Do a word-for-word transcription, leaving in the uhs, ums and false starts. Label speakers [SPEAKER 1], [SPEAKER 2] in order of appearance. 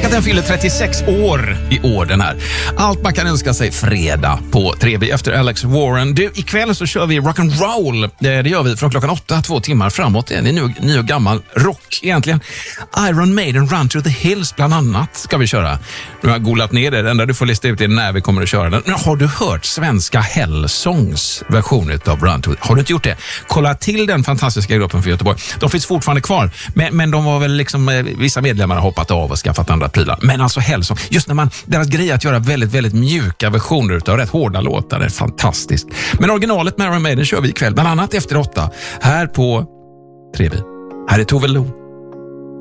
[SPEAKER 1] Tänk att den fyller trettiosex år i år den här. Allt man kan önska sig fredag på tre B efter Alex Warren. Du, ikväll så kör vi rock'n'roll. Det, det gör vi från klockan åtta, två timmar framåt. Det är ny, ny och gammal rock egentligen. Iron Maiden Run to the Hills bland annat ska vi köra. Nu har jag golat ner det. Det enda du får lista ut är när vi kommer att köra den. Nu har du hört svenska Hellsongs version av Run to the... Har du inte gjort det? Kolla till den fantastiska gruppen för Göteborg. De finns fortfarande kvar. Men, men de var väl liksom... Eh, vissa medlemmar har hoppat av och skaffat andra prylar. Men alltså Hellsong, just när man... Deras grej är att göra väldigt, väldigt mjuka versioner utav rätt hårda låtar. Det är fantastiskt. Men originalet med Iron Maiden kör vi ikväll. Bland annat efter åtta. Här på tre B. Här är Tove Lo.